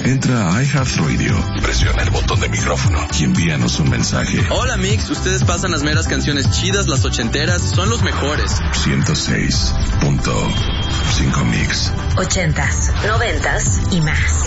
Entra a iHeartRadio, presiona el botón de micrófono y envíanos un mensaje. Hola Mix, ustedes pasan las meras canciones chidas, las ochenteras, son los mejores. 106.5 Mix. 80s, 90s y más.